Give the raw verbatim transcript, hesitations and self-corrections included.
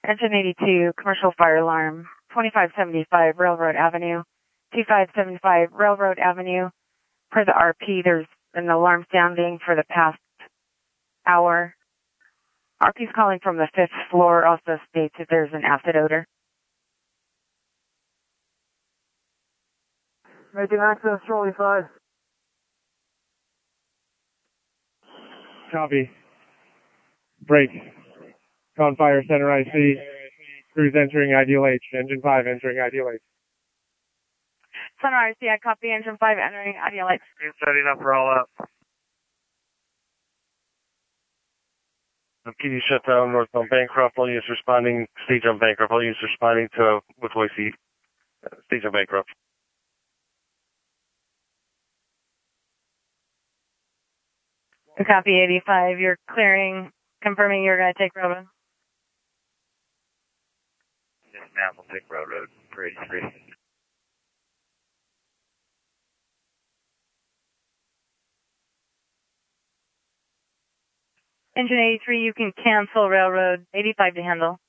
Engine eighty-two, commercial fire alarm, twenty-five seventy-five Railroad Avenue, twenty-five seventy-five Railroad Avenue. Per the R P, there's an alarm sounding for the past hour. R P's calling from the fifth floor, also states that there's an acid odor. Making access, Charlie five. Copy. Break. Con fire center I C. Crews entering Ideal H. Engine five entering Ideal H. Center I C, I copy. Engine five entering Ideal H. Crews setting up for all up. P D shutdown northbound Bancroft. All units responding. Stage on Bancroft. All units responding to with Boise. Uh, stage on Bancroft. Copy eighty-five. You're clearing, confirming you're going to take Robo. Yes, ma'am. We'll take Railroad for eighty-three. Engine eighty-three, you can cancel Railroad. eighty-five to handle.